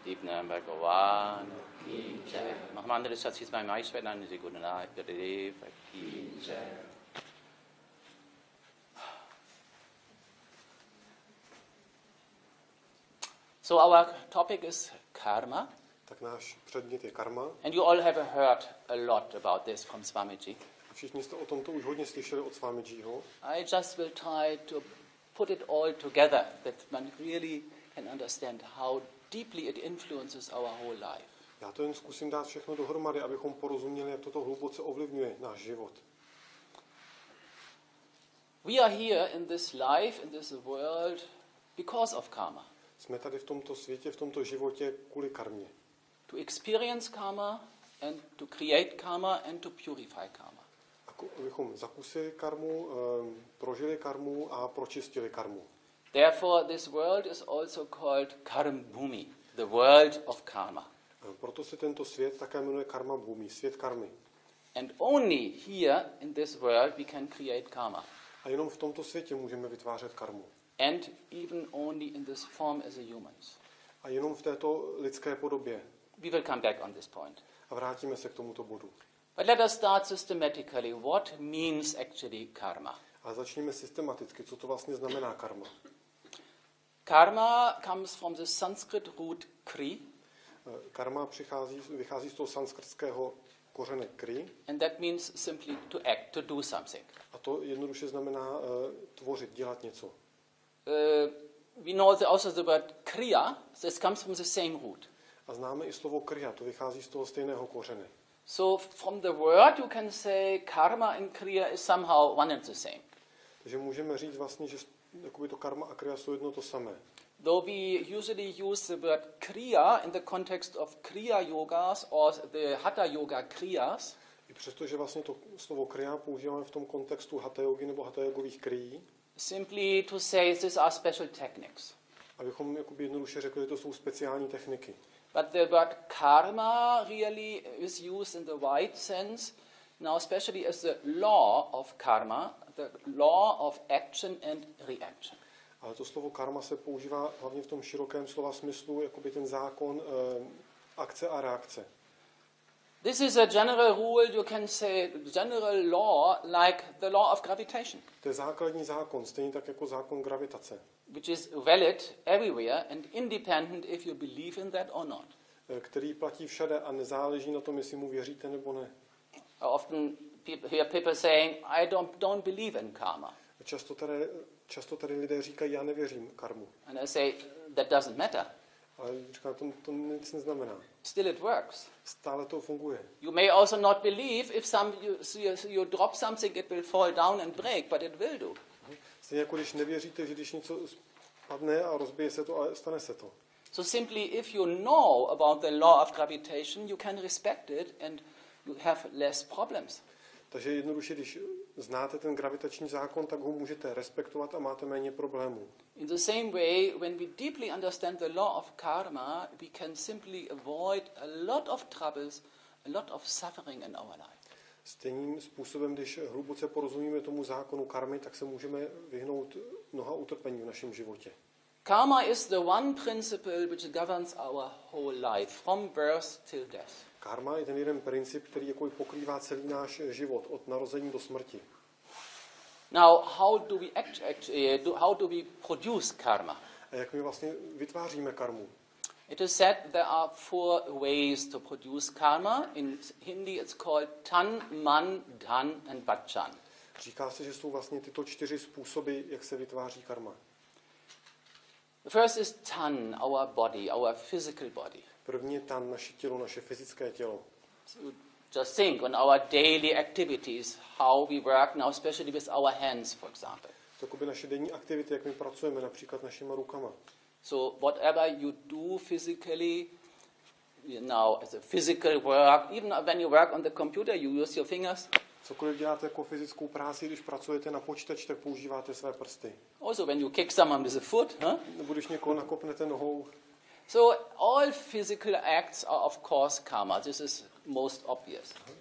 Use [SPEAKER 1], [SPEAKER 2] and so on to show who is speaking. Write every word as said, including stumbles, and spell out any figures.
[SPEAKER 1] Deepna Bhagavan Ki Jai. Mahamandra Satsismai Maishwaran Zigunarai Gurudev Ki Jai. So our topic is karma.
[SPEAKER 2] Tak náš předmět je karma.
[SPEAKER 1] And you all have heard a lot about this from Swamiji.
[SPEAKER 2] Všichni jste o tomto už hodně slyšeli od Swamijiho.
[SPEAKER 1] I just will try to put it all together, that one really can understand how deeply it influences our whole life.
[SPEAKER 2] Já to jen zkusím dát všechno dohromady, abychom porozuměli, jak toto hluboce ovlivňuje náš život.
[SPEAKER 1] We are here in this life, in this world, because of karma.
[SPEAKER 2] Jsme tady v tomto světě, v tomto životě kvůli karmě.
[SPEAKER 1] To experience karma and to create karma and to purify karma.
[SPEAKER 2] Abychom zakusili karmu, um, prožili karmu a pročistili karmu.
[SPEAKER 1] Therefore this world is also called Karma Bhumi, the world of karma.
[SPEAKER 2] Proto se tento svět také jmenuje Karma Bhumi, svět karmy.
[SPEAKER 1] And only here in this world we can create karma.
[SPEAKER 2] A jenom v tomto světě můžeme vytvářet karmu.
[SPEAKER 1] And even only in this form as a humans.
[SPEAKER 2] A jenom v této lidské podobě.
[SPEAKER 1] We will come back on this point.
[SPEAKER 2] A vrátíme se k tomuto bodu.
[SPEAKER 1] But let us start systematically. What means actually karma?
[SPEAKER 2] A začněme systematicky, co to vlastně znamená karma.
[SPEAKER 1] Karma comes from the Sanskrit root kri.
[SPEAKER 2] Karma přichází, vychází z toho sanskritského kořene kri.
[SPEAKER 1] And that means simply to act, to do something.
[SPEAKER 2] A to jednoduše znamená uh, tvořit, dělat něco.
[SPEAKER 1] Uh, we know the, also the word kriya. This comes from the same root.
[SPEAKER 2] A známe i slovo kriya, to vychází z toho stejného kořene.
[SPEAKER 1] So from the word you can say karma and kriya is somehow one and the same.
[SPEAKER 2] Takže můžeme říct vlastně, že jakoby to karma a kriya jsou jedno to samé.
[SPEAKER 1] Though we usually use the word kriya in the context of kriya yogas or the hatha yoga kriyas.
[SPEAKER 2] I přesto, že vlastně to slovo kriya používáme v tom kontextu hatha yogy nebo hatha yogových krií.
[SPEAKER 1] Simply to say these are special techniques.
[SPEAKER 2] Abychom jakoby jednoduše řekli, že to jsou speciální techniky.
[SPEAKER 1] But the word karma really is used in the wide sense, now especially as the law of karma, the law of action and reaction.
[SPEAKER 2] Ale to slovo karma se používá hlavně v tom širokém slova smyslu, jakoby ten zákon eh, akce a reakce.
[SPEAKER 1] This is a general rule, you can say general law, like the law of gravitation.
[SPEAKER 2] To je základní zákon, stejně tak jako zákon gravitace.
[SPEAKER 1] Which is valid everywhere and independent if you believe in that or not.
[SPEAKER 2] Který platí všade a nezáleží na tom, jestli mu věříte nebo ne.
[SPEAKER 1] I often hear people saying, I don't, don't believe in karma.
[SPEAKER 2] Často tady, často tady lidé říkají, já nevěřím karmu.
[SPEAKER 1] And I say, that doesn't matter.
[SPEAKER 2] Ale říkám, to, to nic neznamená.
[SPEAKER 1] Still it works.
[SPEAKER 2] Stále to funguje.
[SPEAKER 1] You may also not believe if some you, you, you drop something, it will fall down and break, but it will do.
[SPEAKER 2] Stejně jako když nevěříte, že když něco spadne a rozbije se to, ale stane se to.
[SPEAKER 1] So simply if you know about the law of gravitation, you can respect it and you have less problems.
[SPEAKER 2] Takže jednoduše, když znáte ten gravitační zákon, tak ho můžete respektovat a máte méně problémů.
[SPEAKER 1] In the same way, when we deeply understand the law of karma, we can simply avoid a lot of troubles, a lot of suffering in our life.
[SPEAKER 2] Stejným způsobem, když hluboce porozumíme tomu zákonu karmy, tak se můžeme vyhnout mnoha utrpení v našem životě.
[SPEAKER 1] Karma is the one principle which governs our whole life, from birth till death.
[SPEAKER 2] Karma je ten jeden princip, který jako pokrývá celý náš život, od narození do smrti.
[SPEAKER 1] Now, how do we act, act, uh, how do we produce karma?
[SPEAKER 2] A jak my vlastně vytváříme karmu?
[SPEAKER 1] It is said there are four ways to produce karma. In Hindi it's called tan, man, dhan and vachan.
[SPEAKER 2] Říká se, že jsou vlastně tyto čtyři způsoby, jak se vytváří karma.
[SPEAKER 1] The first is tan, our body, our physical body.
[SPEAKER 2] První je tan, naše tělo, naše fyzické tělo.
[SPEAKER 1] So just think on our daily activities, how we work now, especially with our hands, for example.
[SPEAKER 2] To by naše denní aktivity, jak my pracujeme, například našima rukama.
[SPEAKER 1] So whatever you do physically, you know, as a physical work, even when you work on the computer, you use your fingers.
[SPEAKER 2] Cokoliv děláte jako fyzickou práci, když pracujete na počítači, tak používáte své prsty.
[SPEAKER 1] Also when you kick someone with a foot, huh?
[SPEAKER 2] Nebo když někoho nakopnete nohou.
[SPEAKER 1] So all physical acts are of course karma. This is most obvious.